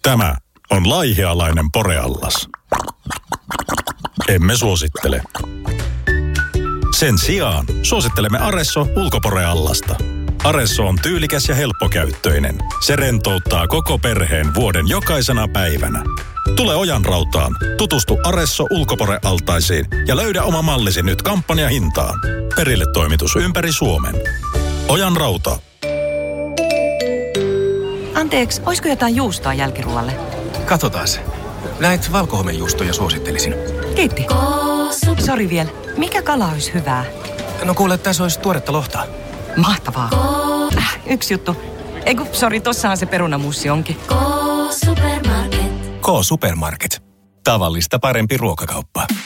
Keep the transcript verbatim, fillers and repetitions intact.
Tämä on laihialainen poreallas. Emme suosittele. Sen sijaan suosittelemme Aresso ulkoporeallasta. Aresso on tyylikäs ja helppokäyttöinen. Se rentouttaa koko perheen vuoden jokaisena päivänä. Tule Ojanrautaan, tutustu Aresso ulkoporealtaisiin ja löydä oma mallisi nyt kampanjahintaan. Perille toimitus ympäri Suomen. Ojanrauta. Anteeksi, olisiko jotain juustoa jälkiruolle? Katsotaan se. Näet valkohomejuustoja suosittelisin. Kiitti. Sori vielä. Mikä kala olisi hyvää? No kuule, tässä olisi tuoretta lohta. Mahtavaa. Äh, yksi juttu. Eiku, sori, tossahan se perunamussi onkin. K-Supermarket. K-Supermarket. Tavallista parempi ruokakauppa.